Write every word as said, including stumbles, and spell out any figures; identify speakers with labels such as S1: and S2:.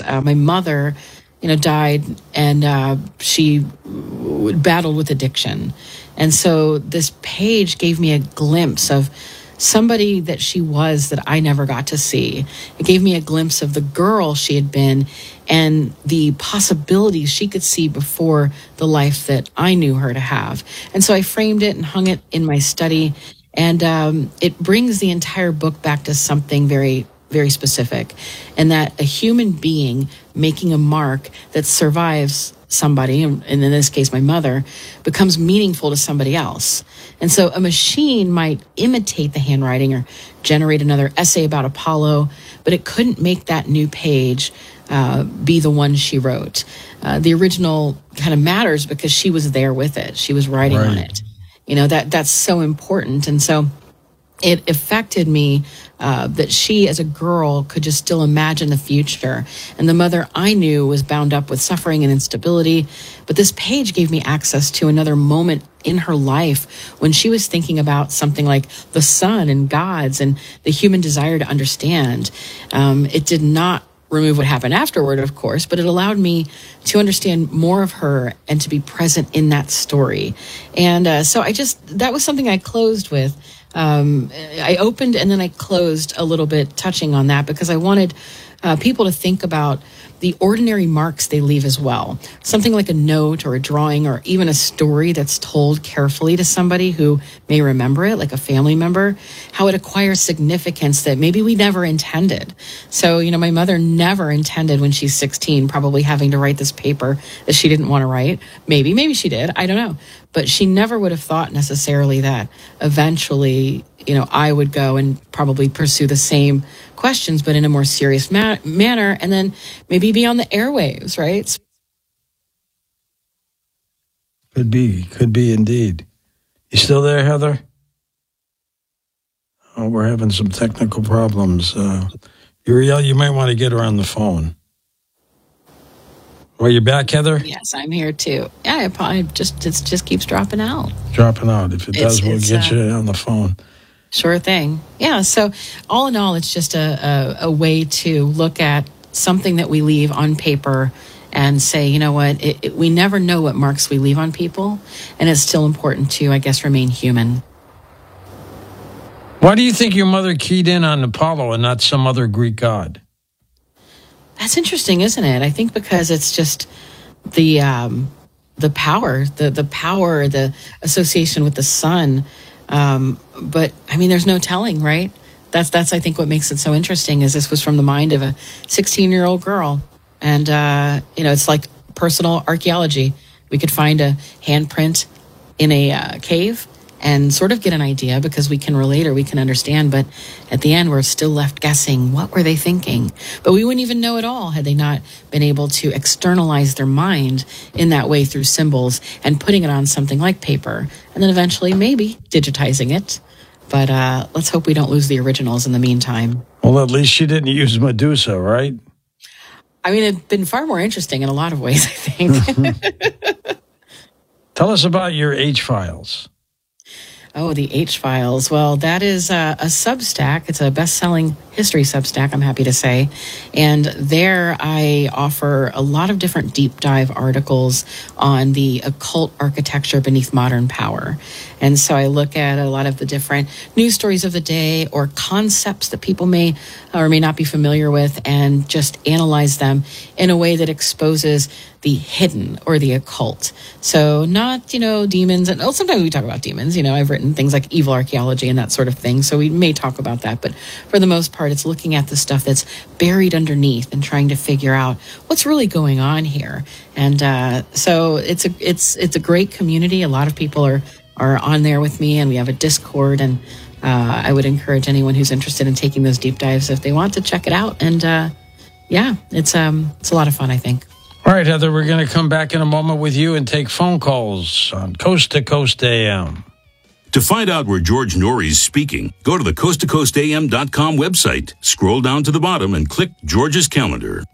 S1: uh, my mother, you know, died, and uh, she battled with addiction. And so this page gave me a glimpse of somebody that she was that I never got to see. It gave me a glimpse of the girl she had been and the possibilities she could see before the life that I knew her to have. And so I framed it and hung it in my study. And um, it brings the entire book back to something very, very specific. And that a human being making a mark that survives somebody, and in this case my mother, becomes meaningful to somebody else. And so a machine might imitate the handwriting or generate another essay about Apollo, but it couldn't make that new page uh, be the one she wrote. Uh, the original kind of matters because she was there with it. She was writing
S2: right.
S1: on it. You know, that that's so important. And so it affected me uh, that she, as a girl, could just still imagine the future. And the mother I knew was bound up with suffering and instability. But this page gave me access to another moment in her life when she was thinking about something like the sun and gods and the human desire to understand. Um, it did not remove what happened afterward, of course, but it allowed me to understand more of her and to be present in that story. And uh, so I just, that was something I closed with. Um, I opened and then I closed a little bit touching on that because I wanted uh, people to think about the ordinary marks they leave as well. Something like a note or a drawing or even a story that's told carefully to somebody who may remember it, like a family member, how it acquires significance that maybe we never intended. So, you know, my mother never intended when she's sixteen probably having to write this paper that she didn't want to write. Maybe, maybe she did. I don't know. But she never would have thought necessarily that eventually, you know, I would go and probably pursue the same questions, but in a more serious ma- manner, and then maybe be on the airwaves, right?
S2: Could be, could be indeed. You still there, Heather? Oh, we're having some technical problems. Uh, Uriel, you might want to get her on the phone. Are you back, Heather?
S1: Yes, I'm here too. Yeah, I probably just it just keeps dropping out.
S2: Dropping out. If it does,
S1: It's-
S2: we'll
S1: it's,
S2: get
S1: uh,
S2: you on the phone.
S1: Sure thing. Yeah. So all in all, it's just a, a, a way to look at something that we leave on paper and say, you know what, it, it, we never know what marks we leave on people. And it's still important to, I guess, remain human.
S2: Why do you think your mother keyed in on Apollo and not some other Greek god?
S1: That's interesting, isn't it? I think because it's just the um, the power, the the power, the association with the sun. Um, but I mean, there's no telling, right? That's that's I think what makes it so interesting is this was from the mind of a sixteen-year-old girl, and uh, you know, it's like personal archaeology. We could find a handprint in a uh, cave and sort of get an idea because we can relate or we can understand. But at the end, we're still left guessing, what were they thinking? But we wouldn't even know at all had they not been able to externalize their mind in that way through symbols and putting it on something like paper. And then eventually, maybe, digitizing it. But uh, let's hope we don't lose the originals in the meantime.
S2: Well, at least she didn't use Medusa, right?
S1: I mean, it's been far more interesting in a lot of ways, I think.
S2: Tell us about your H-Files.
S1: Oh, the H-Files. Well, that is a, a Substack. It's a best-selling history Substack, I'm happy to say. And there I offer a lot of different deep dive articles on the occult architecture beneath modern power. And so I look at a lot of the different news stories of the day or concepts that people may or may not be familiar with and just analyze them in a way that exposes the hidden or the occult. So not, you know, demons. And oh, sometimes we talk about demons. You know, I've written things like evil archaeology and that sort of thing. So we may talk about that. But for the most part, it's looking at the stuff that's buried underneath and trying to figure out what's really going on here. And uh, so it's a it's it's a great community. A lot of people are are on there with me, and we have a Discord. And uh, I would encourage anyone who's interested in taking those deep dives if they want to check it out. And uh, yeah, it's um it's a lot of fun, I think.
S2: All right, Heather, we're going to come back in a moment with you and take phone calls on Coast to Coast A M.
S3: To find out where George Noory is speaking, go to the coast to coast a m dot com website, scroll down to the bottom, and click George's calendar.